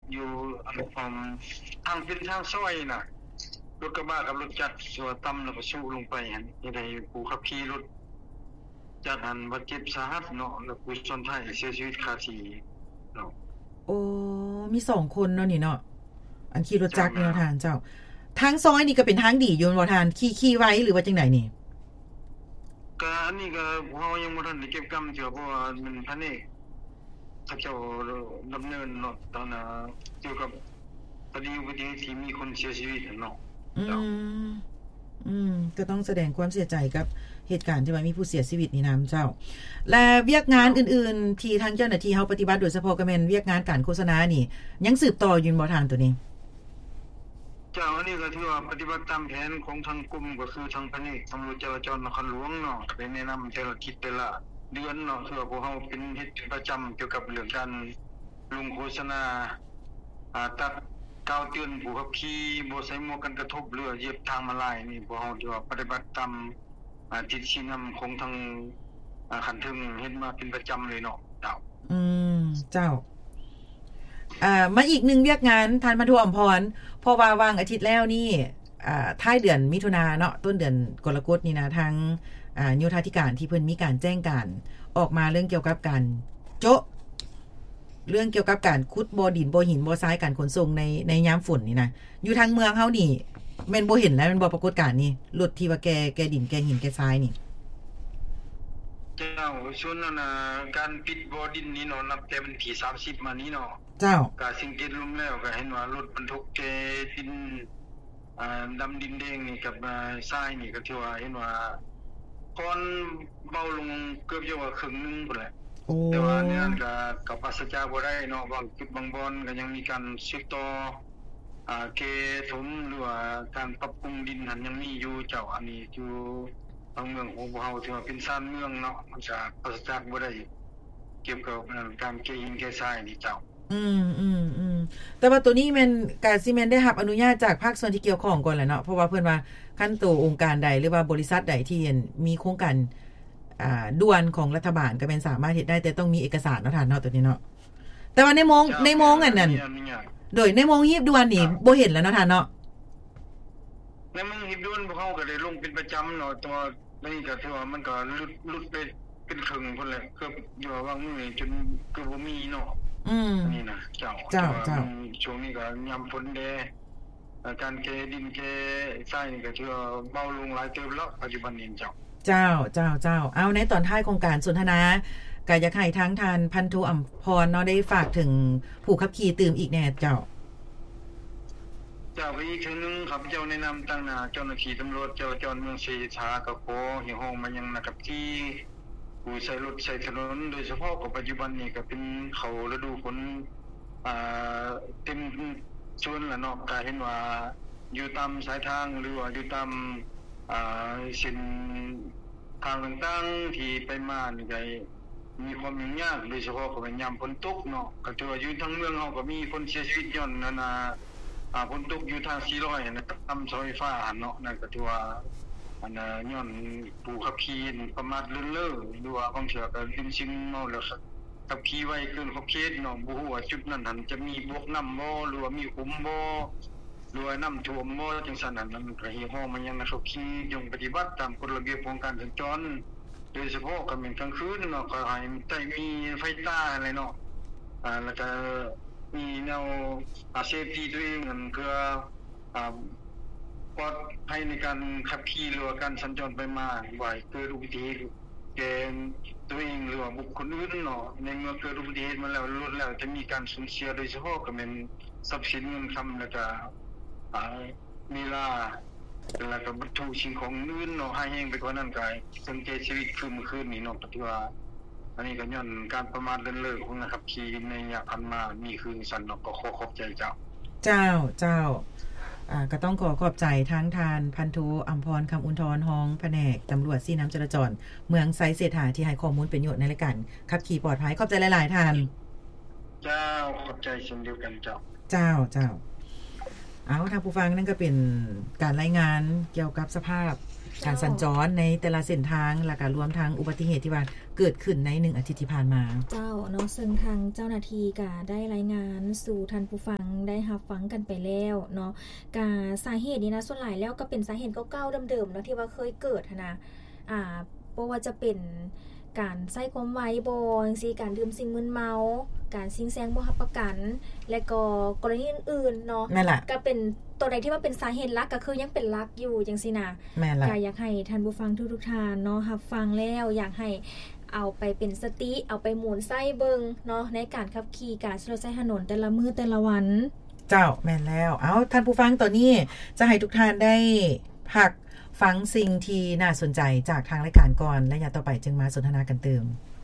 อยู่อันทางเป็นทางซอยน่ะรถกระบะกับรถจักรสวนต่ำแล้วก็สู้ลงไปหั่นจะได้ผู้ขับขี่รถจักรหันบาดเจ็บสาหัสเนาะแล้วผู้ชนท้ายเสียชีวิตคาที่เนาะโอ้มี2คนเนาะนี่เนาะอันขี่รถจักรนี่เนาะทางเจ้าทางซอยนี่ก็เป็นทางดีอยู่บ่ทางขี่ไว้หรือว่าจังได๋นี่ก็อันนี้ก็เฮายังบ่ทันได้เก็บกรรมเถื่อเพราะว่ามันพันเอกเขาเจ้าดำเนินเนาะตอนเกี่ยวกับคดีอุบัติเหตุที่มีคนเสียชีวิตเนาะก็ต้องแสดงความเสียใจกับเหตุการณ์ที่ว่ามีผู้เสียชีวิตนี่นำเจ้าและเวียกงานอื่นๆที่ทางเจ้าหน้าที่เฮาปฏิบัติโดยเฉพาะก็แม่นเวียกงานการโฆษณานี่ยังสืบต่ออยู่บ่ทางตัวนี้เจ้าอันนี้ก็ถือว่าปฏิบัติตามแผนของทางกรมก็คือทางแผนกตำรวจจราจรนครหลวงเนาะได้แนะนำแต่ละทิศแต่ละเดือนเนาะเพื่อพวกเฮาเป็นเฮ็ดประจำเกี่ยวกับเรื่องการลงโฆษณาตัดกาวเตือนผู้ขับขี่บ่ใส่หมวกกันกระทบหรือเหยียบทางม้าลายนี่พวกเฮาถือว่าปฏิบัติตามทิศชี้นำของทางขันถึงเฮ็ดมาเป็นประจำเลยเนาะเจ้าเจ้ามาอีก1เวียกงานท่านพันธุอมพรเพราะว่าวางอาทิตย์แล้วนี่ท้ายเดือนมิถุนายนเนาะต้นเดือนกรกฎนี่นะทางโยธาธิการที่เพิ่นมีการแจ้งการออกมาเรื่องเกี่ยวกับการโจ๊ะเรื่องเกี่ยวกับการขุดบ่อดินบ่อหินบ่อทรายการขนส่งในยามฝนนี่นะอยู่ทางเมืองเฮานี่แม่นบ่เห็นแล้วแม่นบ่ปรากฏการณ์นี่รถที่ว่าแกดินแกหินแกทรายนี่เจ้าส่วนนั้นการปิดบ่อดินนี่เนาะนับแต่วันที่30มานี้เนาะเจ้าก็สิ่งที่รวมแล้วก็เห็นว่ารถบรรทุกแกดินดำดินแดงนี่กับทรายนี่ก็ถือว่าเห็นว่าก่อนเบาลงเกือบจะว่าครึ่งนึงพุ่นแหละแต่ว่าเนี่ยก็ปัสจากบ่ได้เนาะบางจุดบางบ่อนก็ยังมีการสืบต่อเกถมหรือว่าการปรับปรุงดินนั้นยังมีอยู่เจ้าอันนี้อยู่ทางเมืองของพวกเฮาถือว่าเป็นชานเมืองเนาะมันจะปัสจากบ่ได้เกี่ยวกับการเกหินเกทรายนี่เจ้าแต่ว่าตัวนี้แม่นก็สิแม่นได้รับอนุญาตจากภาคส่วนที่เกี่ยวข้องก่อนแหละเนาะเพราะว่าเพิ่นว่าคันโตองค์การใดหรือว่าบริษัทใดที่มีโครงการด่วนของรัฐบาลก็เป็นสามารถเฮ็ดได้แต่ต้องมีเอกสารเนาะท่านเนาะตัวนี้เนาะแต่ว่าในโมงอันนั้นโดยในโมงฮีบด่วนนี่บ่เห็นแล้วเนาะท่านเนาะในโมงฮีบด่วนพวกเฮาก็ได้ลงเป็นประจำเนาะตัวนี้ก็ถือว่ามันก็หลุดไปเป็นครึ่งพุ่นแหละคืออยู่ว่ามื้อจนคือบ่มีเนาะนี่นะเจ้าช่วงนี้ก็ยามฝนแดการเกดินเกทรายนี่ก็ถือว่าเบาลงหลายเติบแล้วปัจจุบันนี้เจ้าเอาในตอนท้ายโครงการสนทนาก็อยากให้ทั้งท่านพันธุอำพรเนาะได้ฝากถึงผู้ขับขี่ตื่มอีกแน่เจ้าก็อีกทีนึงครับเจ้าแนะนำตั้งหน้าเจ้าหน้าที่ตำรวจเจ้าเมืองศรีชาก็ขอให้ห้องมายังนะครับที่ผู้ใช้รถใช้ถนนโดยเฉพาะกับปัจจุบันนี้ก็เป็นเขาฤดูฝนเต็มส่วนแล้วเนาะก็เห็นว่าอยู่ตามสายทางหรือว่าอยู่ตามเส้นทางต่างๆที่ไปมานี่ก็มีความยุ่งยากโดยเฉพาะกับยามฝนตกเนาะก็ถือว่าอยู่ทางเมืองเฮาก็มีคนเสียชีวิตย้อนนั้นฝนตกอยู่ทาง400นะตามเสาไฟฟ้าเนาะนั่นก็ถือว่าย้อนผู้ขับขี่ประมาทเลินเล่อหรือว่าบางเทื่อก็ลืมสิ่งเมาแล้วขับขี่ไว้เกินขอบเขตเนาะบ่ฮู้ว่าจุดนั้นจะมีบวกน้ำบ่หรือว่ามีขุมบ่หรือว่าน้ำท่วมบ่จังซั่นนั้นก็ให้ฮ้อมันยังขับขี่ยงปฏิบัติตามกฎระเบียบของการสัญจรโดยเฉพาะก็เป็นกลางคืนเนาะก็ให้มีไฟตาอะไรเนาะแล้วก็มีแนวเซฟตี้ตัวเองเพื่อปลอดภัยในการขับขี่หรือว่าการสัญจรไปมาบ่อยเกิดอุบัติเหตุแก่ตัวเองหรือว่าบุคคลอื่นเนาะในเมื่อเกิดอุบัติเหตุมาแล้วรถแล้วจะมีการสูญเสียโดยเฉพาะก็เป็นทรัพย์สินเงินคำแล้วก็มีลาแล้วก็วัตถุสิ่งของอื่นเนาะให้แห้งไปกว่านั้นก็สังเกตชีวิตคือเมื่อคืนนี้เนาะปฏิว่าอันนี้ก็ย้อนการประมาทเลินเล่อของนะครับขี่ในยามผ่านมามีคืนสันเนาะก็ขอบใจเจ้าก็ต้องขอบใจทั้งทานพันธุอำพรคำอุนทรห้องแผนกตำรวจสีน้ำจราจรเมืองไซเสถาที่ให้ข้อมูลเป็นประโยชน์ในรายการขับขี่ปลอดภัยขอบใจหลายๆท่านเจ้าขอบใจเช่นเดียวกันเจ้าเอาทางผู้ฟังนั่นก็เป็นการรายงานเกี่ยวกับสภาพการสัญจรในแต่ละเส้นทางและก็รวมทั้งอุบัติเหตุที่ว่าเกิดขึ้นใน1อาทิตย์ที่ผ่านมาเจ้าเนาะซึ่งทางเจ้าหน้าที่ก็ได้รายงานสู่ท่านผู้ฟังได้รับฟังกันไปแล้วเนาะกาสาเหตุนี้นะส่วนหลายแล้วก็เป็นสาเหตุเก่าๆเดิมๆเนาะที่ว่าเคยเกิดนะเพราะว่าจะเป็นการใช้ความไวบ่จังซี่การดื่มสิ่งมึนเมาการซิ่งแซงบ่รับประกันและก็กรณีอื่นๆเนาะก็เป็นตัวใดที่ว่าเป็นสาเหตุหลักก็คือยังเป็นหลักอยู่จังซี่นะก็อยากให้ท่านผู้ฟังทุกๆท่านเนาะรับฟังแล้วอยากให้เอาไปเป็นสติเอาไปหมุนไส้เบิงเนาะในการขับขี่การใช้ถนนแต่ละมื้อแต่ละวันเจ้าแม่นแล้วเอาท่านผู้ฟังตอนนี้จะให้ทุกท่านได้พักฟังสิ่งที่น่าสนใจจากทางรายการก่อนและอย่าต่อไปจึงมาสนทนากันเติม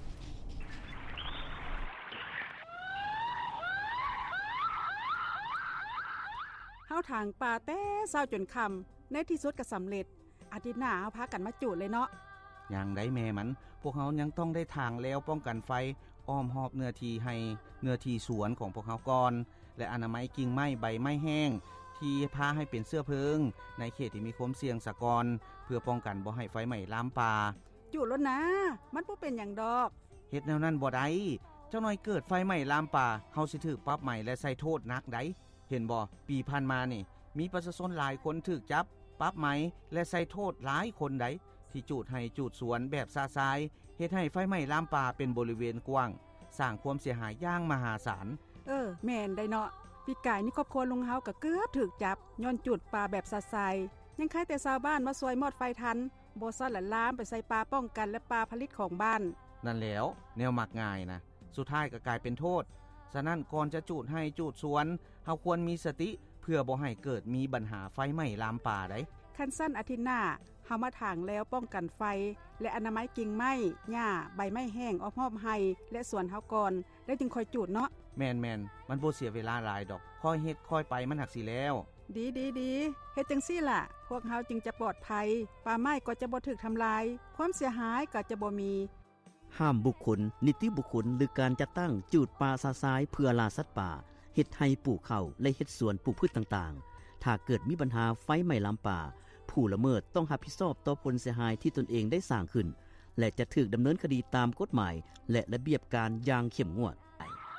เฮาทางป่าแต่เช้าจนค่ำในที่สุดก็สำเร็จอาทิตย์หน้าเฮาพากันมาจุดเลยเนาะอย่างใดแม่มันพวกเฮายังต้องได้ทางแล้วป้องกันไฟอ้อมหอบเนื้อที่ให้เนื้อที่สวนของพวกเฮาก่อนและอนามัยกิ่งไม้ใบไม้แห้งที่พาให้เป็นเสื้อเพลิงในเขตที่มีความเสี่ยงสะกอนเพื่อป้องกันบ่ให้ไฟไหม้ลามป่าจุดแล้วนะมันบ่เป็นหยังดอกเฮ็ดแนวนั้นบ่ได้เจ้าน้อยเกิดไฟไหม้ลามป่าเฮาสิถูกปรับใหม่และใส่โทษหนักได้เห็นบ่ปีผ่านมานี่มีประชาชนหลายคนถูกจับปรับใหม่และใส่โทษหลายคนได้ที่จูดให้จูดสวนแบบซาซายเฮ็ดให้ไฟไหม้ลามป่าเป็นบริเวณกว้างสร้างความเสียหายอย่างมหาศาลแม่นได้เนาะปีกายนี่ครอบครัวลุงเฮาก็เกือบถูกจับย้อนจุดป่าแบบซาซายยังใครแต่ชาวบ้านมาซอยมอดไฟทันบ่ซ่อนละล้ามไปใส่ป่าป้องกันและป่าผลิตของบ้านนั่นแล้วแนวมักง่ายนะสุดท้ายก็กลายเป็นโทษฉะนั้นก่อนจะจูดให้จูดสวนเฮาควรมีสติเพื่อบ่ให้เกิดมีปัญหาไฟไหม้ลามป่าได้คันสั้นอาทิตย์หน้าเฮามาถางแล้วป้องกันไฟและอนามัยกิ่งไม้หญ้าใบไม้แห้งอ้อมๆให้และสวนเฮาก่อนแล้วจึงค่อยจูดเนาะแม่นๆมันบ่เสียเวลาหลายดอกค่อยเฮ็ดค่อยไปมันหักสิแล้วดีเฮ็ดจังซี่ล่ะพวกเฮาจึงจะปลอดภัยป่าไม้ก็จะบ่ถูกทำลายความเสียหายก็จะบ่มีห้ามบุคคลนิติบุคคลหรือการจัดตั้งจูดป่าซาซายเพื่อล่าสัตว์ป่าเฮ็ดให้ปลูกข้าวและเฮ็ดสวนปลูกพืชต่างๆถ้าเกิดมีปัญหาไฟไหม้ลามป่าผู้ละเมิดต้องรับผิดชอบต่อผลเสียหายที่ตนเองได้สร้างขึ้นและจะถูกดำเนินคดีตามกฎหมายและระเบียบการอย่างเข้มงวด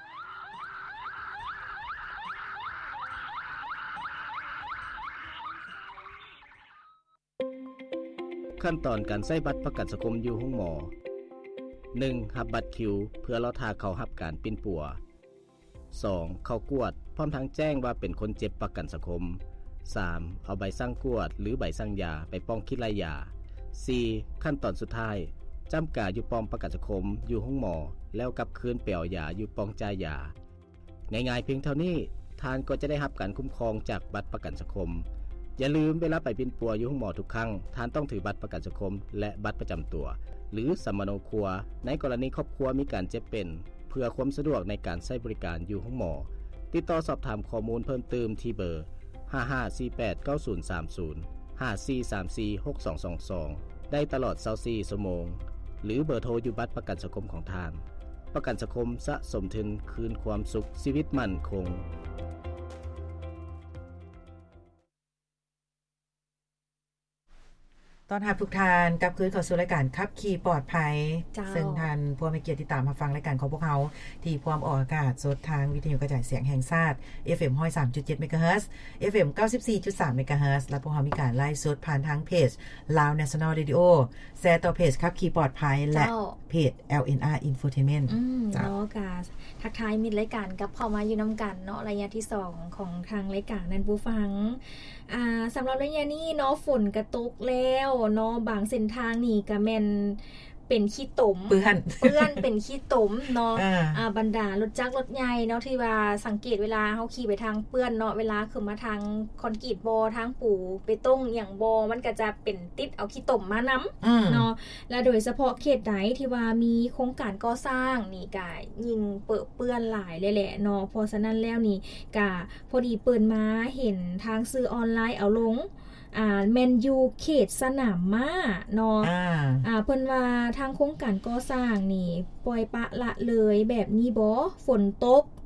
ขั้นตอนการใช้บัตรประกันสังคมอยู่ห้องหมอ 1. รับบัตรคิวเพื่อรอทาเข้ารับการปิ้นปัว 2. เข้ากวดพร้อมทั้งแจ้งว่าเป็นคนเจ็บประกันสังคม 3. เอาใบสั่งกวดหรือใบสั่งยาไปป้องคิดรายยา 4. ขั้นตอนสุดท้ายจำกาอยู่ปอมประกันสังคมอยู่ห้องหมอแล้วกลับคืนเปลี่ยวยาอยู่ปองจ่ายยาง่ายๆเพียงเท่านี้ทานก็จะได้รับการคุ้มครองจากบัตรประกันสังคมอย่าลืมเวลาไปปิ้นปัวอยู่ห้องหมอทุกครั้งทานต้องถือบัตรประกันสังคมและบัตรประจำตัวหรือสมโนครัวในกรณีครอบครัวมีการเจ็บเป็นเพื่อความสะดวกในการใช้บริการอยู่ห้องหมอติดต่อสอบถามข้อมูลเพิ่มเติมที่เบอร์55489030 54346222ได้ตลอด24ชั่วโมงหรือเบอร์โทรอยู่บัตรประกันสังคมของทานประกันสังคมสะสมทุนคืนความสุขชีวิตมั่นคงตอนรับทุกท่านกลับคืนเข้าสู่รายการขับขี่ปลอดภัยซึ่งท่านผู้มีเกียรติติดตามมาฟังรายการของพวกเราที่พร้อมออกอากาศสดทางวิทยุกระจายเสียงแห่งชาติ FM 103.7 MHz FM 94.3 MHz และพวกเรามีการไลฟ์สดผ่านทางเพจ Lao National Radio แชร์ต่อเพจขับขี่ปลอดภัยและเพจ LNR Infotainment เนาะกาทักทายมิตรรายการกับเข้ามาอยู่นำกันเนาะระยะที่2ของทางรายการนั้นผู้ฟังสำหรับระยะนี้เนาะฝนกระตกแล้วเนาะบางเส้นทางนี่ก็แม่นเป็นขี้ตมเปื้อนเป็นขี้ตมเนาะบรรดารถจักรรถใหญ่เนาะที่ว่าสังเกตเวลาเฮาขี่ไปทางเปื้อนเนาะเวลาขึ้นมาทางคอนกรีตบ่ทางปูเปตงอย่างบ่มันก็จะเป็นติดเอาขี้ตมมานำเนาะและโดยเฉพาะเขตใดที่ว่ามีโครงการก่อสร้างนี่ก็ยิ่งเปื้อนหลายเลยแหละเนาะเพราะฉะนั้นแล้วนี่ก็พอดีเปิดมาเห็นทางซื้อออนไลน์เอาลงแมนยูเขตสนามม้าเนาะเพิ่นว่าทางโครงการก่อสร้างนี่ปล่อยปะละเลยแบบนี้บ่ฝนตก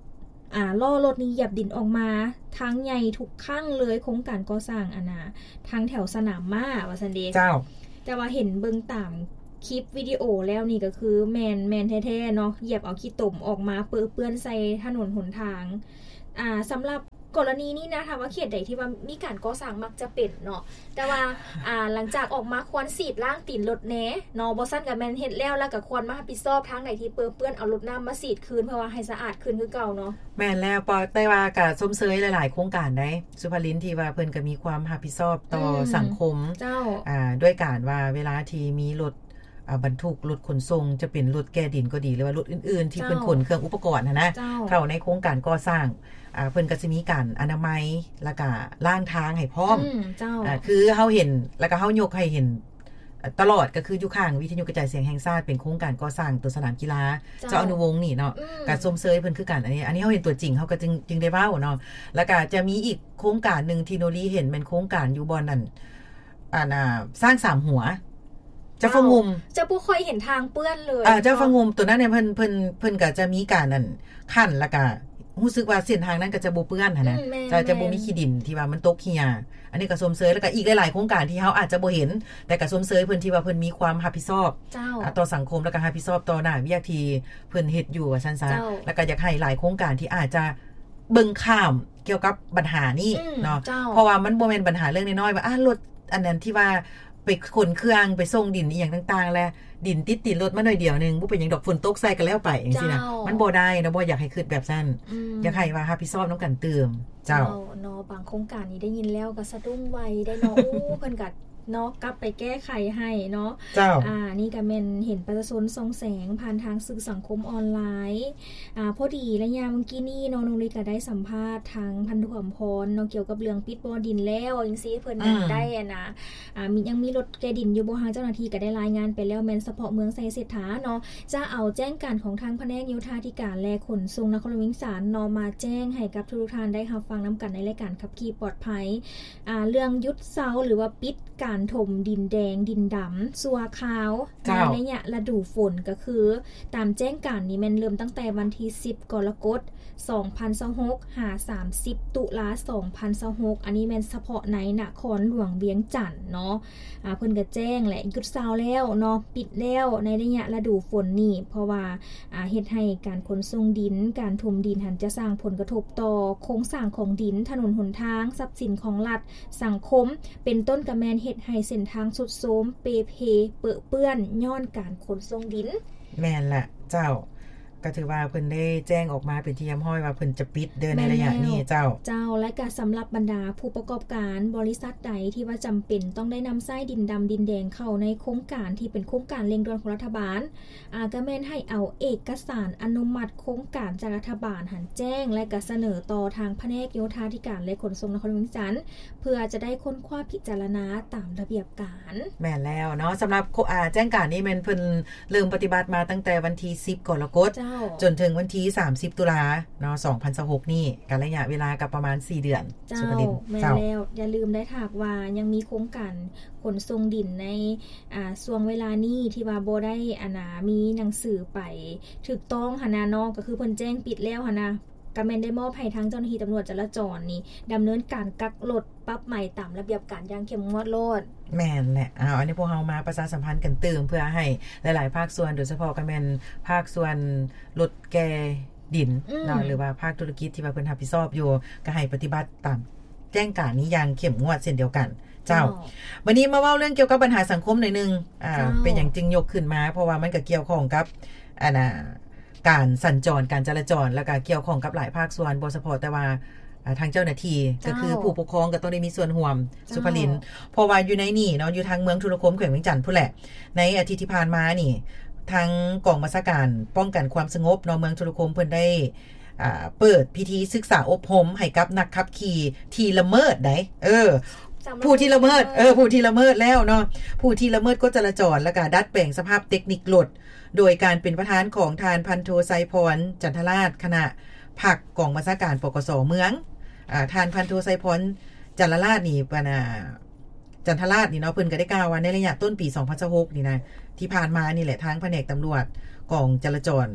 ล่อรถนี้เหยียบดินออกมาทางใหญ่ทุกครั้งเลยโครงการก่อสร้างทางแถวสนามม้าว่าซั่นเด้เจ้าแต่ว่าเห็นเบิ่งตามคลิปวิดีโอแล้วนี่ก็คือแมนแท้ๆเนาะเหยียบเอาขี้ตมออกมาเปื้อนใส่ถนนหนทางสำหรับกรณีนี้นะถามว่าเขตใดที่ว่ามีการก่อสร้างมักจะเป็นเนาะแต่ว่าหลังจากออกมาควรสีดล้างตีนรถแหน่เนาะบ่ซั่นก็แม่นเฮ็ดแล้วก็ควรมารับผิดชอบทางไหนที่เปื้อนเอารถน้ำมาสีดคืนเพื่อว่าให้สะอาดขึ้นคือเก่าเนาะแม่นแล้วปอแต่ว่าก็สมเสยหลายๆโครงการได้สุภลินที่ว่าเพิ่นก็มีความรับผิดชอบต่อสังคมเจ้าด้วยการว่าเวลาที่มีรถบรรทุกรถขนส่งจะเป็นรถแก้ดินก็ดีหรือว่ารถอื่นๆที่เพิ่นขนเครื่องอุปกรณ์นะเข้าในโครงการก่อสร้างเพิ่นก็สิมีการอนามัยแล้วก็ล้างทางให้พร้อมคือเฮาเห็นแล้วก็เฮายกให้เห็นตลอดก็คืออยู่ข้างวิทยุกระจายเสียงแห่งชาติเป็นโครงการก่อสร้างตัวสนามกีฬาเจ้าอนุวงศ์นี่เนาะก็สมเสยเพิ่นคือกันอันนี้เฮาเห็นตัวจริงเฮาก็จึงได้เว้าเนาะแล้วก็จะมีอีกโครงการนึงที่โนรีเห็นเป็นโครงการอยู่บ่อนนั่นสร้าง3หัวเจ้าฟงุมจะบ่ค่อยเห็นทางเปื้อนเลยเจ้าฟงุมตัวนั้นเนี่ยเพิ่นก็จะมีการนั่นคั่นแล้วก็รู้สึกว่าเส้นทางนั้นก็จะบ่เปื้อนนะจะบ่มีขี้ดินที่ว่ามันตกเหี่ยอันนี้ก็สมเสยแล้วก็อีกหลายๆโครงการที่เฮาอาจจะบ่เห็นแต่ก็สมเสยเพิ่นที่ว่าเพิ่นมีความรับผิดชอบต่อสังคมแล้วก็รับผิดชอบต่อหน้าวิทยาที่เพิ่นเฮ็ดอยู่ว่าซั่นซะแล้วก็อยากให้หลายโครงการที่อาจจะเบิ่งข้ามเกี่ยวกับปัญหานี้เนาะเพราะว่ามันบ่แม่นปัญหาเรื่องน้อยๆว่ารถอันนั้นที่ว่าไปขนเครื่องไปส่งดินอีหยังต่างๆแล้วดินติดรถมาหน่อยเดียวนึงบ่เป็นหยังดอกฝนตกใส่กันแล้วไปจังซี่นะมันบ่ได้นะบ่อยากให้คิดแบบนั้นอยากให้ว่ารับผิดชอบนำกันเติมเจ้าเนาะบางโครงการนี้ได้ยินแล้วก็สะดุ้งไวได้เนาะเพิ่นก็เนาะกลับไปแก้ไขให้เนาะนี่ก็แม่นเห็นประชาชนส่องแสงผ่านทางสื่อสังคมออนไลน์พอดีและยามเมื่อกี้นี้น้องลิก็ได้สัมภาษณ์ทางพันธุอำพรเนาะเกี่ยวกับเรื่องปิดบ่อดินแล้วจังซี่เพิ่นได้นะยังมีรถแก้ดินอยู่บ่ทางเจ้าหน้าที่ก็ได้รายงานไปแล้วแม่นเฉพาะเมืองไสเศรษฐาเนาะจะเอาแจ้งการของทางแผนกโยธาธิการและขนส่งนครหลวงวิงสารเนาะมาแจ้งให้กับทุกท่านได้รับฟังนํากันในรายการขับขี่ปลอดภัยเรื่องยุดเซาหรือว่าปิดการถมดินแดงดินดำสัวขาวในระยะฤดูฝนก็คือตามแจ้งการนี้มันเริ่มตั้งแต่วันที่10กรกฎาคม2026หา30ตุลาคม2026อันนี้แม่นเฉพาะในนครหลวงเวียงจันทน์เนาะเพิ่นก็แจ้งและหยุดเซาแล้วเนาะปิดแล้วในระยะฤดูฝนนี่เพราะว่าเฮ็ดให้การขนส่งดินการถมดินหันจะสร้างผลกระทบต่อโครงสร้างของดินถนนหนทางทรัพย์สินของรัฐสังคมเป็นต้นกระแมนเฮ็ดให้เส้นทางสุดโทรมเปเปื้อนย้อนการขนส่งดินแม่นล่ะเจ้าก็ถือว่าเพิ่นได้แจ้งออกมาเป็นที่ย้ำห้อยว่าเพิ่นจะปิดเดินในระยะนี้เจ้าและก็สำหรับบรรดาผู้ประกอบการบริษัทใดที่ว่าจำเป็นต้องได้นำทรายดินดำดินแดงเข้าในโครงการที่เป็นโครงการเร่งด่วนของรัฐบาลก็แม่นให้เอาเอกสารอนุมัติโครงการจากรัฐบาลหันแจ้งและก็เสนอต่อทางแผนกโยธาธิการและขนส่งนครหลวงจันทน์เพื่อจะได้ค้นคว้าพิจารณาตามระเบียบการแม่นแล้วเนาะสำหรับแจ้งการนี้แม่นเพิ่นเริ่มปฏิบัติมาตั้งแต่วันที่10กรกฎาคมจนถึงวันที่30ตุลาเนาะ2026นี่การระยะเวลากับประมาณ4เดือนสุภลินแม่แล้วอย่าลืมได้ถากว่ายังมีโครงการขนส่งดินในช่วงเวลานี้ที่ว่าบ่ได้มีหนังสือไปถูกต้องหั่นน่ะเนาะก็คือเพิ่นแจ้งปิดแล้วหั่นน่ะก็แม่นได้มอบให้ทางเจ้าหน้าที่ตำรวจจราจรนี่ดำเนินการกักรถปรับใหม่ตามระเบียบการอย่างเข้มงวดโลดแม่นแหละอันนี้พวกเฮามาประชาสัมพันธ์กันเติมเพื่อให้หลายๆภาคส่วนโดยเฉพาะก็แม่นภาคส่วนรถแก่ดินเนาะหรือว่าภาคธุรกิจที่ว่าเพิ่นรับผิดชอบอยู่ก็ให้ปฏิบัติตามแจ้งการนี้อย่างเข้มงวดเช่นเดียวกันเจ้าวันนี้มาเว้าเรื่องเกี่ยวกับปัญหาสังคมหน่อยนึงเป็นหยังจึงยกขึ้นมาเพราะว่ามันก็เกี่ยวข้องกับการสัญจรการจราจรแล้วก็เกี่ยวข้องกับหลายภาคส่วนบ่เฉพาะแต่ว่าทางเจ้าหน้าที่ก็คือผู้ปกครองก็ต้องได้มีส่วนร่วมสุภลินเพราะว่าอยู่ในนี่เนาะอยู่ทางเมืองธุรคมแขวงเวียงจันทน์พุ่นแหละในอาทิตย์ที่ผ่านมานี่ทางกองบัญชาการป้องกันความสงบเนาะเมืองธุรคมเพิ่นได้เปิดพิธีศึกษาอบรมให้กับนักขับขี่ที่ละเมิดได้ผู้ที่ละเมิดผู้ที่ละเมิดแล้วเนาะผู้ที่ละเมิดกฎจราจรและก็ดัดแปลงสภาพเทคนิครถโดยการเป็นประธานของทานพันโทไซพรจันทราชคณะผักกองบัญชาการปกสเมืองทานพันโทไซพรจันทราชนี่จันทราชนี่เนาะเพิ่นก็ได้กล่าวว่าในระยะต้นปี2026นี่นะที่ผ่านมานี่แหละทางแผนกตำรวจกองจราจรก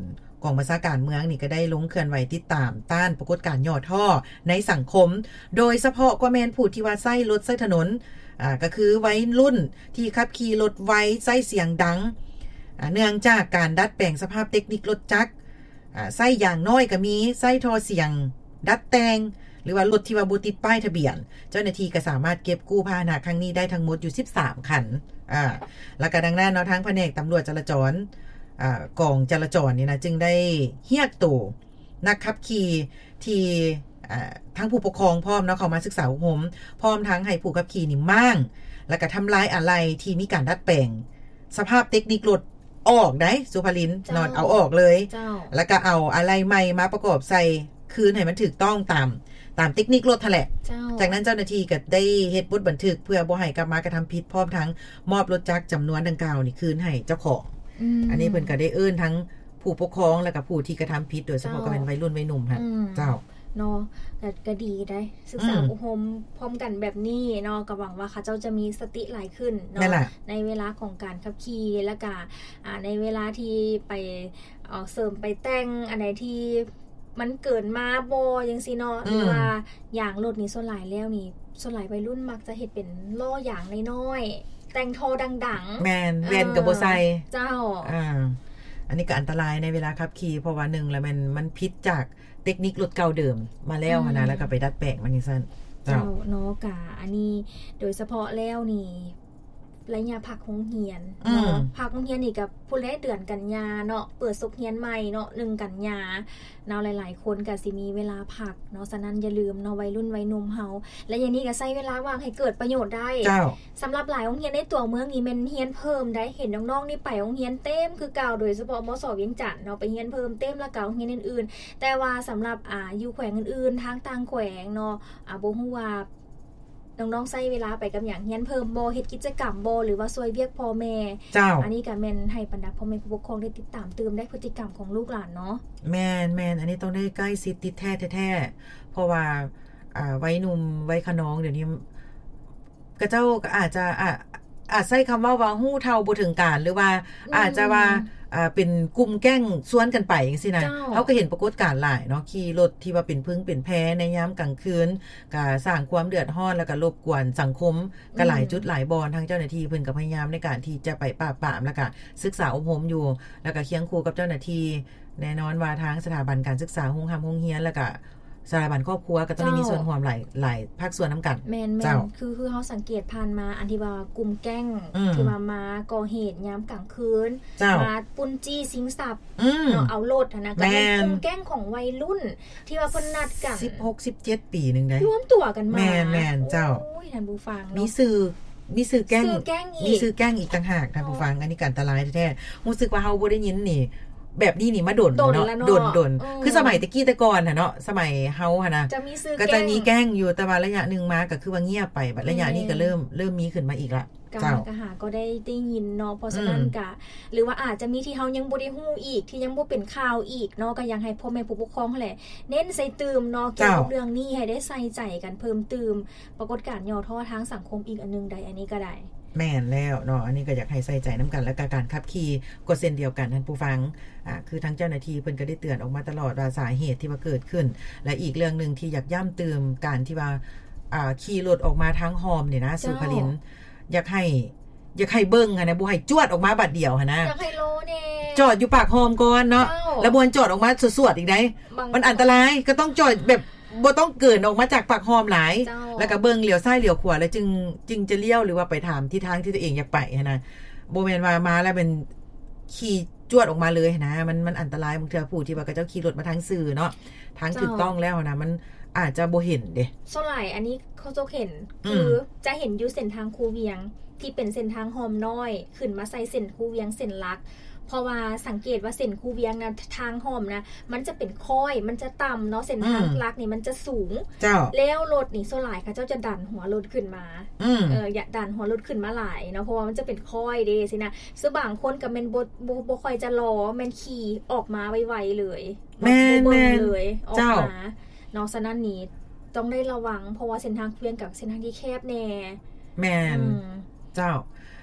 กองบัญชาการเมืองนี่ก็ได้ลงเคลื่อนไหวติดตามต้านปรากฏการณ์ย่อท่อในสังคมโดยเฉพาะก็แม่นผู้ที่ว่าใช้รถใช้ถนนก็คือวัยรุ่นที่ขับขี่รถไวใช้เสียงดังเนื่องจากการดัดแปลงสภาพเทคนิครถจักรใช้อย่างน้อยก็มีใช้ท่อเสียงดัดแต่งหรือว่ารถที่ว่าบ่ติดป้ายทะเบียนเจ้าหน้าที่ก็สามารถเก็บกู้พาหนะครั้งนี้ได้ทั้งหมดอยู่13คันแล้วก็ดังนั้นเนาะทั้งแผนกตำรวจจราจรกองจราจรนี่นะจึงได้เรียกตัวนักขับขี่ที่ทั้งผู้ปกครองพร้อมเนาะเข้ามาศึกษาอบรมพร้อมทั้งให้ผู้ขับขี่นี่มั่งแล้วก็ทำลายอะไรที่มีการดัดแปลงสภาพเทคนิครถออกได้สุภลินนอนเอาออกเลยแล้วก็เอาอะไรใหม่มาประกอบใส่คืนให้มันถูกต้องตามเทคนิครถแหละจากนั้นเจ้าหน้าที่ก็ได้เฮ็ดบทบันทึกเพื่อบ่ให้กลับมากระทำผิดพร้อมทั้งมอบรถจักรจำนวนดังกล่าวนี่คืนให้เจ้าของอันนี้เพิ่นก็ได้เอิ้นทั้งผู้ปกครองแล้วก็ผู้ที่กระทำผิดโดยเฉพาะก็เป็นวัยรุ่นวัยหนุ่มค่ะเจ้าเนาะก็ดีได้ศึกษาอบรมพร้อมกันแบบนี้เนาะก็หวังว่าเขาเจ้าจะมีสติหลายขึ้นเนาะในเวลาของการขับขี่และก็ในเวลาที่ไปเสริมไปแต่งอันไหนที่มันเกินมาบ่จังซี่เนาะหรือว่าอย่างรถนี่ส่วนหลายแล้วนี่ส่วนหลายวัยรุ่นมักจะเฮ็ดเป็นล้ออย่างน้อยๆแต่งโทดังๆแม่นแว่นก็บ่ใส่เจ้าอันนี้ก็อันตรายในเวลาขับขี่เพราะว่า1แล้วมันผิดจากเทคนิครถเก่าเดิมมาแล้วนะแล้วก็ไปดัดแปลงมันจังซั่นเจ้าเนาะกะอันนี้โดยเฉพาะแล้วนี่ระยะพักโรงเรียนเนาะพักโรงเรียนนี่กับผู้แลเดือนกันยาเนาะเปิดศุกร์เรียนใหม่เนาะ1กันยาเนาะหลายๆคนก็สิมีเวลาพักเนาะฉะนั้นอย่าลืมเนาะวัยรุ่นวัยหนุ่มเฮาและอย่างนี้ก็ใช้เวลาว่างให้เกิดประโยชน์ได้สำหรับหลายโรงเรียนในตัวเมืองนี่แม่นเรียนเพิ่มได้เห็นน้องๆนี่ไปโรงเรียนเต็มคือเก่าโดยเฉพาะมส.เวียงจันทน์เนาะไปเรียนเพิ่มเต็มแล้วก็โรงเรียนอื่นๆแต่ว่าสำหรับอยู่แขวงอื่นๆทางต่างแขวงเนาะบ่ฮู้ว่าน้องๆใช้เวลาไปกับอย่างเรียนเพิ่มบ่เฮ็ดกิจกรรมบ่หรือว่าช่วยเวียกพ่อแม่อันนี้ก็แม่นให้บรรดาพ่อแม่ผู้ปกครองได้ติดตามเติมได้พฤติกรรมของลูกหลานเนาะแม่นอันนี้ต้องได้ใกล้ชิดติดแท้ๆเพราะว่าวัยหนุ่มวัยขนองเดี๋ยวนี้กระเจ้าก็อาจจะใช้คำว่าฮู้เท่าบ่ถึงการหรือว่าอาจจะว่าเป็นกลุ่มแก๊งซ้วนกันไปจังซี่นะเฮาก็เห็นปรากฏการณ์หลายเนาะขี่รถที่ว่าเป็นพึ่งเป็นแพ้ในยามกลางคืนก็สร้างความเดือดร้อนแล้วก็รบกวนสังคมก็หลายจุดหลายบอนทางเจ้าหน้าที่เพิ่นก็พยายามในการที่จะไปปราบปรามแล้วก็ศึกษาอบรมอยู่แล้วก็เคียงคู่กับเจ้าหน้าที่แน่นอนว่าทางสถาบันการศึกษาโรงเรียนแล้วก็สถาบันครอบครัวก็ต้องมีส่วนร่วมหลายภาคส่วนนำกันแม่นๆคือเฮาสังเกตผ่านมาอันที่ว่ากลุ่มแก๊งที่มาก่อเหตุยามกลางคืนมาปุ้นจี้สิงทรัพย์เนาะเอารถนะก็เป็นกลุ่มแก๊งของวัยรุ่นที่ว่าเพิ่นนัดกัน 16 17ปีนึงได้รวมตัวกันมาแม่นเจ้าโอ้ยท่านผู้ฟังมีสื่อแก๊งอีกต่างหากท่านผู้ฟังอันนี้ก็อันตรายแท้ๆรู้สึกว่าเฮาบ่ได้ยินนี่แบบนี้นี่มาโดนเนาะโดนคือสมัยตะกี้แต่ก่อนเนาะสมัยเฮานะก็จะมีแกล้งอยู่แต่ว่าระยะนึงมาก็คือว่าเงียบไปบัดระยะนี้ก็เริ่มมีขึ้นมาอีกละเจ้าก็หาก็ได้ยินเนาะเพราะฉะนั้นก็หรือว่าอาจจะมีที่เฮายังบ่ได้ฮู้อีกที่ยังบ่เป็นข่าวอีกเนาะก็ยังให้พ่อแม่ผู้ปกครองนั่นแหละเน้นใส่ตื่มเนาะเกี่ยวกับเรื่องนี้ให้ได้ใส่ใจกันเพิ่มตื่มปรากฏการณ์ย่อท่อทางสังคมอีกอันนึงใดอันนี้ก็ได้แม่นแล้วเนาะอันนี้ก็อยากให้ใส่ใจน้ำกันและการขับขี่ก็เส้นเดียวกันท่านผู้ฟังคือทั้งเจ้าหน้าที่เพิ่นก็ได้เตือนออกมาตลอดว่าสาเหตุที่ว่าเกิดขึ้นและอีกเรื่องนึงที่อยากย้ำเติมการที่ว่าขี่รถออกมาทั้งหอมเนี่ยนะสุภลินอยากให้เบิ่งนะบ่ให้จวดออกมาบัดเดียวนะอยากให้โลแน่จอดอยู่ปากหอมก่อนเนาะแล้วบ่จอดออกมาสวดๆอีกได้มันอันตรายก็ต้องจอดแบบบ่ต้องเกินออกมาจากปากหอมหลายแล้วก็เบิ่งเลี้ยวซ้ายเลี้ยวขวาแล้วจึงจะเลี้ยวหรือว่าไปถามที่ทางที่ตัวเองอยากไปนะบ่แม่นว่ามาแล้วเป็นขี่จวดออกมาเลยนะมันอันตรายบางเทื่อผู้ที่ว่าเขาเจ้าขี่รถมาทางสื่อเนาะทางถูกต้องแล้วนะมันอาจจะบ่เห็นเด้ส่วนหลายอันนี้เขาจะเห็นคือจะเห็นอยู่เส้นทางคูเวียงที่เป็นเส้นทางหอมน้อยขึ้นมาใส่เส้นคูเวียงเส้นลักเพราะว่าสังเกตว่าเส้นคูเวียงนะทางหอมนะมันจะเป็นค่อยมันจะต่ำเนาะเส้นทางลักนี่มันจะสูงแล้วรถนี่โซลายค่ะเจ้าจะดันหัวรถขึ้นมาอย่าดันหัวรถขึ้นมาหลายเนาะเพราะว่ามันจะเป็นค่อยเด้สินะซึ่งบางคนกับแมนบ่ค่อยจะรอแมนขี่ออกมาไวๆเลยแม่เลยออกมาเนาะฉะนั้นนี่ต้องได้ระวังเพราะว่าเส้นทางเวียงกับเส้นทางที่แคบแน่แม่นเจ้า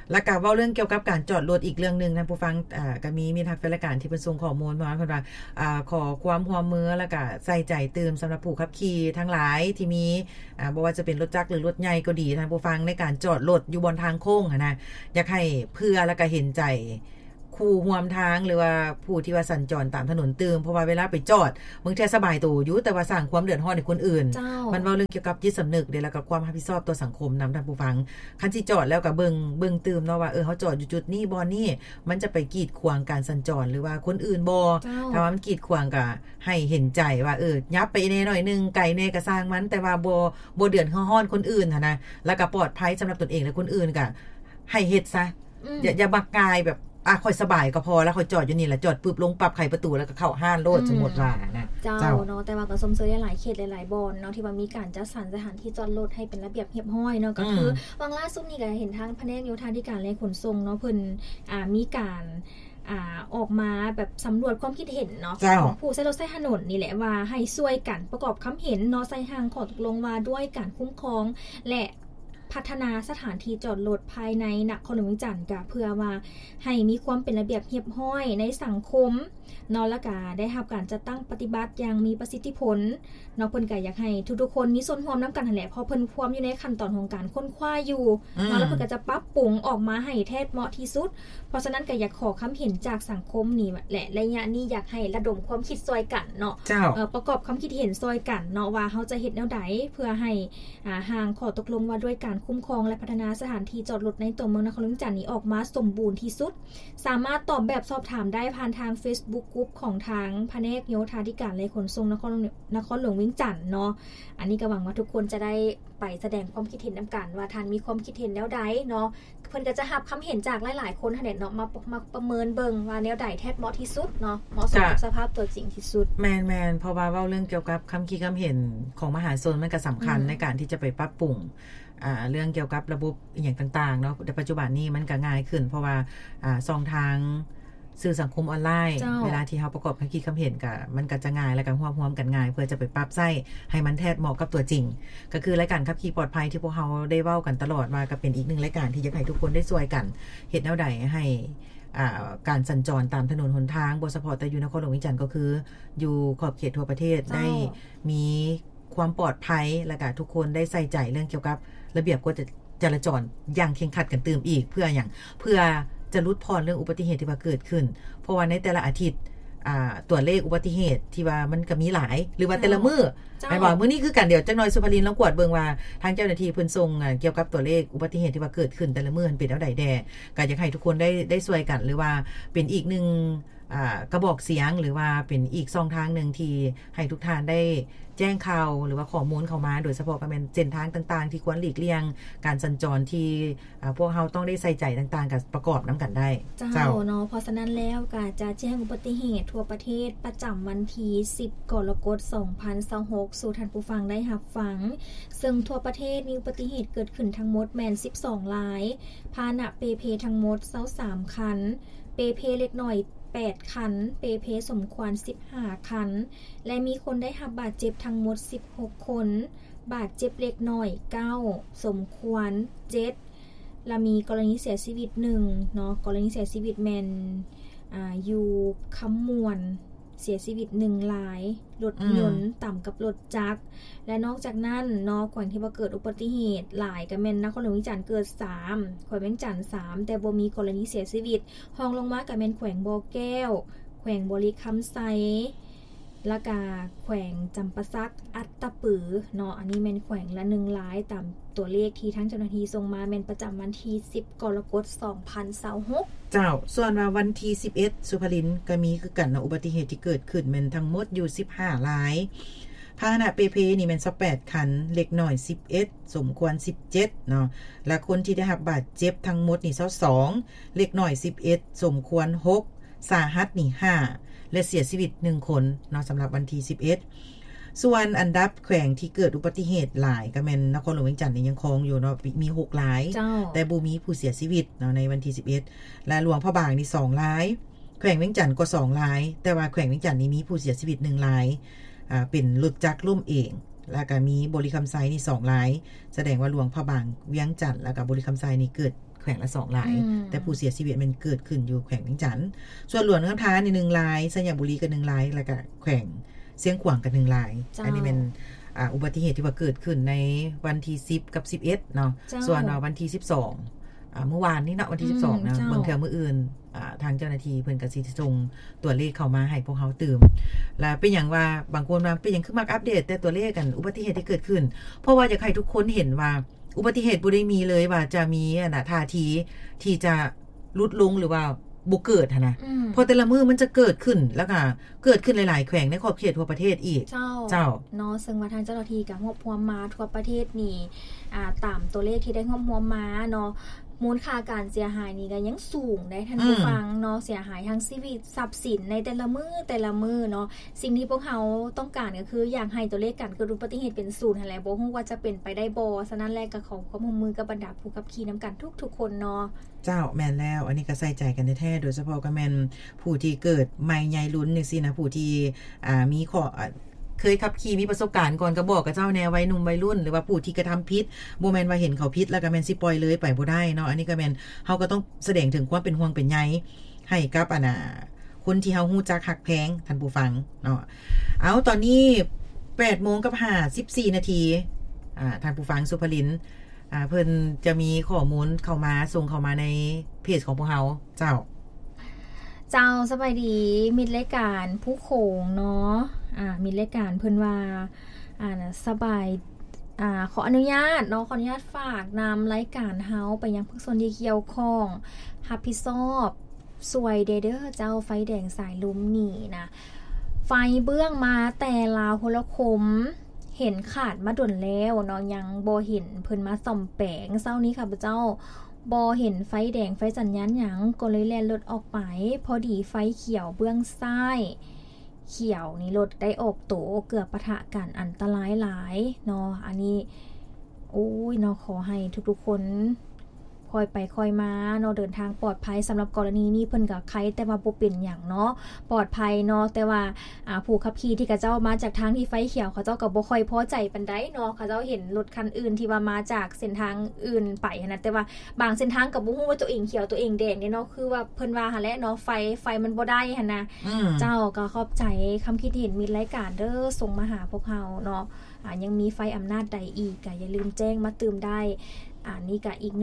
แล้วก็เว้าเรื่องเกี่ยวกับการจอดรถอีกเรื่องนึงนะผู้ฟังก็มีทางรายการที่เพิ่นส่งข้อมูลมาเพิ่นว่าขอความร่วมมือแล้วก็ใส่ใจเติมสำหรับผู้ขับขี่ทั้งหลายที่มีบ่ว่าจะเป็นรถจักรหรือรถใหญ่ก็ดีท่านผู้ฟังในการจอดรถอยู่บนทางโค้งนะอยากให้เพื่อแล้วก็เห็นใจคู่ร่วมทางหรือว่าผู้ที่ว่าสัญจรตามถนนตืมเพราะว่าเวลาไปจอดมึงแท้สบายตัวอยู่แต่ว่าสร้างความเดือดร้อนให้คนอื่นมันเว้าเรื่องเกี่ยวกับจิตสำนึกเด้แล้วก็ความรับผิดชอบต่อสังคมนำท่านผู้ฟังคันสิจอดแล้วก็เบิ่งตืมเนาะว่าเฮาจอดอยู่จุดนี้บ่นี่มันจะไปกีดขวางการสัญจรหรือว่าคนอื่นบ่ถ้าว่ามันกีดขวางก็ให้เห็นใจว่ายับไปแน่หน่อยนึงไกลแน่ก็สร้างมันแต่ว่าบ่เดือดร้อนคนอื่นหั่นนะแล้วก็ปลอดภัยสำหรับตนเองและคนอื่นก็ให้เฮ็ดซะอย่าบักกายแบบค่อยสบายก็พอแล้วค่อยจอดอยู่นี่แหละจอดปึ๊บลงปรับไขประตูแล้วก็เข้าห้านโลดสมมุติว่านะเจ้าเนาะแต่ว่าก็สมเสยหลายเขตหลายๆบ่อนเนาะที่ว่ามีการจัดสรรสถานที่จอดรถให้เป็นระเบียบเรียบร้อยเนาะก็คือวังล่าสุดนี่ก็เห็นทางแผนกโยธาธิการและขนส่งเนาะเพิ่นมีการออกมาแบบสำรวจความคิดเห็นเนาะของผู้ใช้รถใช้ถนนนี่แหละว่าให้ช่วยกันประกอบคำเห็นเนาะใส่ทางข้อตกลงว่าด้วยการคุ้มครองและพัฒนาสถานที่จอดรถภายในนครหลวงวิจารณ์ก็เพื่อว่าให้มีความเป็นระเบียบเรียบร้อยในสังคมเนาะและก็ได้รับการจัดตั้งปฏิบัติอย่างมีประสิทธิผลเนาะเพิ่นก็อยากให้ทุกๆคนมีส่วนร่วมนำกันนั่นแหละเพราะเพิ่นความอยู่ในขั้นตอนของการค้นคว้าอยู่เนาะแล้วเพิ่นก็จะปรับปรุงออกมาให้แท้เหมาะที่สุดเพราะฉะนั้นก็อยากขอความเห็นจากสังคมนี่แหละระยะนี้อยากให้ระดมความคิดช่วยกันเนาะประกอบความคิดเห็นช่วยกันเนาะว่าเฮาจะเฮ็ดแนวใดเพื่อให้ห่างข้อตกลงว่าด้วยการคุ้มครองและพัฒนาสถานที่จอดรถในตัวเมืองนครหลวงวิจารณ์นี้ออกมาสมบูรณ์ที่สุดสามารถตอบแบบสอบถามได้ผ่านทาง Facebook กลุ่มของทางแผนกโยธาธิการและขนส่งนครหลวงวิจารณ์เนาะอันนี้ก็หวังว่าทุกคนจะได้ไปแสดงความคิดเห็นนำกันว่าท่านมีความคิดเห็นแนวใดเนาะเพิ่นก็จะรับคำเห็นจากหลายๆคนหั่นแหละเนาะมาประเมินเบิ่งว่าแนวใดแท้เหมาะที่สุดเนาะเหมาะสมกับสภาพตัวจริงที่สุดแม่นๆเพราะว่าเว้าเรื่องเกี่ยวกับคำคิดคำเห็นของมหาชนมันก็สำคัญในการที่จะไปปรับปรุงเรื่องเกี่ยวกับระบบอย่างต่างๆเนาะในปัจจุบันนี้มันก็ง่ายขึ้นเพราะว่าช่องทางสื่อสังคมออนไลน์เวลาที่เฮาประกอบคำคิดคำเห็นก็มันก็จะง่ายและกันร่วมกันง่ายเพื่อจะไปปรับใช้ให้มันแท้เหมาะกับตัวจริงก็คือรายการขับขี่ปลอดภัยที่พวกเฮาได้เว้ากันตลอดมาก็เป็นอีกหนึ่งรายการที่อยากให้ทุกคนได้ช่วยกันเฮ็ดแนวใดให้การสัญจรตามถนนหนทางบ่เฉพาะแต่อยู่นครหลวงวิจารณ์ก็คืออยู่ขอบเขตทั่วประเทศได้มีความปลอดภัยและก็ทุกคนได้ใส่ใจเรื่องเกี่ยวกับระเบียบกฎจราจรอย่างเคร่งครัดกันเติมอีกเพื่อจะลดพรเรื่องอุบัติเหตุที่ว่าเกิดขึ้นเพราะว่าในแต่ละอาทิตย์ตัวเลขอุบัติเหตุที่ว่ามันก็มีหลายหรือว่าแต่ละมื้อไอ้บอกมื้อนี้คือกันเดี๋ยวจักหน่อยสุภรินทร์ลองกวดเบิ่งว่าทางเจ้าหน้าที่เพิ่นส่งเกี่ยวกับตัวเลขอุบัติเหตุที่ว่าเกิดขึ้นแต่ละมื้อมันเป็นจังได๋แดก็อยากให้ทุกคนได้ช่วยกันหรือว่าเป็นอีกหนึ่งกระบอกเสียงหรือว่าเป็นอีกช่องทางนึงที่ให้ทุกท่านได้แจ้งข่าวหรือว่าข้อมูลเข้ามาโดยเฉพาะก็เป็นเส้นทางต่างๆที่ควรหลีกเลี่ยงการสัญจรที่พวกเฮาต้องได้ใส่ใจต่างๆกับประกอบนํากันได้เจ้าเนาะเพราะฉะนั้นแล้วก็จะแจ้งอุบัติเหตุทั่วประเทศประจำวันที่10กรกฎาคม2026สู่ท่านผู้ฟังได้รับฟังซึ่งทั่วประเทศมีอุบัติเหตุเกิดขึ้นทั้งหมดแม่น12รายพาหนะเปเพทั้งหมด23คันเปเพเล็กน้อย8คันเปเพสมควร15คันและมีคนได้รับบาดเจ็บทั้งหมด16คนบาดเจ็บเล็กน้อย9สมควร7และมีกรณีเสียชีวิต1เนาะกรณีเสียชีวิตแม่นอยู่คำมวนเสียชีวิต1รายรถยนต์ต่ำกับรถจักรและนอกจากนั้นเนาะก่อนที่ว่าเกิดอุบัติเหตุหลายก็แม่นนครหลวงวิจารณ์เกิด3แขวงเวียงจันทน์3แต่บ่มีกรณีเสียชีวิตรองลงมาก็แม่นแขวงบ่อแก้วแขวงบริคำไซแล้วก็แขวงจำปาสักอัตตปือเนาะอันนี้แม่นแขวงละ1รายตามตัวเลขที่ทั้งเจ้าหน้าที่ส่งมาแม่นประจำวันที่10กรกฎาคม2026 เจ้าส่วนว่าวันที่11สุภรินทร์ก็มีคือกันเนาะอุบัติเหตุที่เกิดขึ้นแม่นทั้งหมดอยู่15รายพาหนะเปเพนี่แม่น18คันเล็กน้อย11สมควร17เนาะและคนที่ได้รับบาดเจ็บทั้งหมดนี่22เล็กน้อย11สมควร6สาหัสนี่5และเสียชีวิต1คนเนาะสำหรับวันที่11ส่วนอันดับแขวงที่เกิดอุบัติเหตุหลายก็แม่นนครหลวงเวียงจันทน์นี่ยังคงอยู่เนาะมี6รายแต่บ่มีผู้เสียชีวิตเนาะในวันที่11และหลวงพระบางนี่2รายแขวงเวียงจันทน์ก็2รายแต่ว่าแขวงเวียงจันทน์นี่มีผู้เสียชีวิต1รายเป็นรถจักรล้มเองแล้วก็มีบริคำไซนี่2รายแสดงว่าหลวงพระบางเวียงจันทน์แล้วก็บริคำไซนี่เกิดแขวงละ2รายแต่ผู้เสียชีวิตมันเกิดขึ้นอยู่แขวงเวียงจันทน์ส่วนหลวงคำทานนี่1รายสยามบุรีก็1รายแล้วก็แขวงเสียงขวางก็1รายอันนี้เป็นอุบัติเหตุที่ว่าเกิดขึ้นในวันที่10กับ11เนาะส่วนวันที่12เมื่อวานนี้เนาะวันที่12นะบางเทื่อมื้ออื่นทางเจ้าหน้าที่เพิ่นก็สิส่งตัวเลขเข้ามาให้พวกเฮาตื่มแล้วเป็นหยังว่าบางคนว่าเป็นหยังคือมักอัปเดตแต่ตัวเลขกันอุบัติเหตุที่เกิดขึ้นเพราะว่าอยากให้ทุกคนเห็นว่าอุบัติเหตุบ่ได้มีเลยว่าจะมีท่าทีที่จะลดลงหรือว่าบ่เกิดนะพอแต่ละมื้อมันจะเกิดขึ้นแล้วก็เกิดขึ้นหลายๆแขวงในขอบเขตทั่วประเทศอีกเจ้าเนาะซึ่งว่าทางเจ้าหน้าที่ก็รวบรวมมาทั่วประเทศนี่ตามตัวเลขที่ได้รวบรวมมาเนาะมูลค่าการเสียหายนี่ก็ยังสูงได้ท่านผู้ฟังเนาะเสียหายทั้งชีวิตทรัพย์สินในแต่ละมื้อเนาะสิ่งที่พวกเขาต้องการก็คืออยากให้ตัวเลขการเกิดอุบัติเหตุเป็นศูนย์นั่นแหละบ่ฮู้ว่าจะเป็นไปได้บ่ฉะนั้นแลก็ขอความร่วมมือกับบรรดาผู้ขับขี่นํากันทุกๆคนเนาะเจ้าแม่นแล้วอันนี้ก็ใส่ใจกันแท้ๆโดยเฉพาะก็แม่นผู้ที่เกิดใหม่ใหญ่ลุ้นจังซี่นะผู้ที่มีข้อเคยขับขี่มีประสบการณ์ก่อนก็บอกกับเจ้าแนววัยหนุ่มวัยรุ่นหรือว่าผู้ที่กระทำผิดบ่แม่นว่าเห็นเขาผิดแล้วก็แม่นสิปล่อยเลยไปบ่ได้เนาะอันนี้ก็แม่นเฮาก็ต้องแสดงถึงความเป็นห่วงเป็นใยให้กับคนที่เฮาฮู้จักฮักแพงท่านผู้ฟังเนาะเอาตอนนี้ 8:54 นาทีท่านผู้ฟังสุภลินเพิ่นจะมีข้อมูลเข้ามาส่งเข้ามาในเพจของพวกเฮาเจ้าสบายดีมิตรรายการผู้โขงเนาะมิตรรายการเพิ่นว่าสบายขออนุญาตเนาะขออนุญาตฝากนำรายการเฮาไปยังภาคส่วนที่เกี่ยวข้องรับผิดชอบสวยเด้อเจ้าไฟแดงสายลุมนี่นะไฟเบื้องมาแต่ลาวโหระคมเห็นขาดมาดนแล้วเนาะยังบ่เห็นเพิ่นมาซ่อมแปลงเช้านี้ค่ะเจ้าบ่เห็นไฟแดงไฟสัญญาณหยังก็เลยแล่นรถออกไปพอดีไฟเขียวเบื้องซ้ายเขียวนี่รถได้ออกโตเกือบปะทะกันอันตรายหลายเนาะอันนี้โอ้ยเนาะขอให้ทุกๆคนค่อยไปค่อยมาเนาะเดินทางปลอดภัยสำหรับกรณีนี้เพิ่นก็ใครแต่ว่าบ่เป็นหยังเนาะปลอดภัยเนาะแต่ว่าผู้ขับขี่ที่เขาเจ้ามาจากทางที่ไฟเขียวเขาเจ้าก็บ่ค่อยพอใจปานใดเนาะเขาเจ้าเห็นรถคันอื่นที่ว่ามาจากเส้นทางอื่นไปนะแต่ว่าบางเส้นทางก็บ่ฮู้ว่าตัวเองเขียวตัวเองแดงเนาะคือว่าเพิ่นว่าหั่นแหละเนาะไฟมันบ่ได้หั่นนะเจ้าก็ขอบใจคำคิดเห็นมีรายการเด้อส่งมาหาพวกเฮาเนาะยังมีไฟอำนาจใดอีกก็อย่าลืมแจ้งมาเติมได้นี่ก็อีก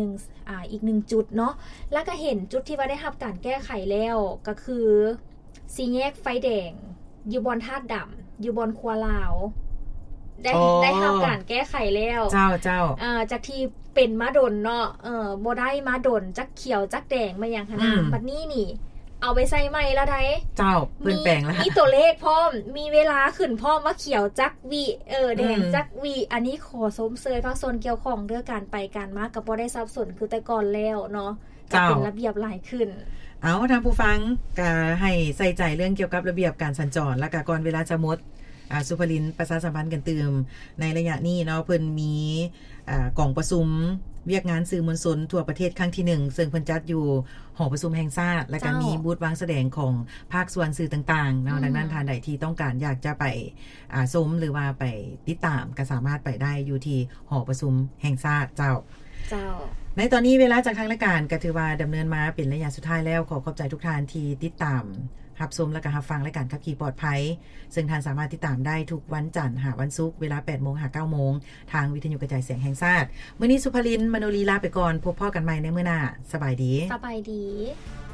1จุดเนาะแล้วก็เห็นจุดที่ว่าได้รับการแก้ไขแล้วก็คือสี่แยกไฟแดงอยู่บนธาตุดำอยู่บนครัวลาวได้รับการแก้ไขแล้วเจ้าจากที่เป็นมาดนเนาะบ่ได้มาดนจักเขียวจักแดงมาอย่างขนาดบัดนี้นี่เอาไปใส่ใหม่แล้วได้เจ้าเพิ่นแปลงแล้วมีตัวเลขพร้อมมีเวลาขึ้นพร้อมว่าเขียวจักวิแดงจักวิอันนี้ขอสมเสยภาคส่วนเกี่ยวข้องเรื่องการไปการมาก็บ่ได้สับสนคือแต่ก่อนแล้วเนาะก็เป็นระเบียบหลายขึ้นเอาทางผู้ฟังก็ให้ใส่ใจเรื่องเกี่ยวกับระเบียบการสัญจรและก็ก่อนเวลาจะหมดสุภลินประชาสัมพันธ์กันเติมในระยะนี้เนาะเพิ่นมีกองประชุมเวียกงานสื่อมวลชนทั่วประเทศครั้งที่1ซึ่งเพิ่นจัดอยู่หอประชุมแห่งชาติและก็มีบูธวางแสดงของภาคส่วนสื่อต่างๆเนาะดังนั้นท่านใดที่ต้องการอยากจะไปชมหรือว่าไปติดตามก็สามารถไปได้อยู่ที่หอประชุมแห่งชาติเจ้าในตอนนี้เวลาจากทางรายการก็ถือว่าดำเนินมาเป็นระยะสุดท้ายแล้วขอบใจทุกท่านที่ติดตามรับชมและก็รับฟังรายการขับขี่ปลอดภัยซึ่งท่านสามารถติดตามได้ทุกวันจันทร์วันศุกร์เวลา 8:00 น. ถึง 9:00 น. ทางวิทยุกระจายเสียงแห่งชาติมื้อนี้สุภลินมโนลีลาไปก่อนพบพ่อกันใหม่ในมื้อหน้าสบายดี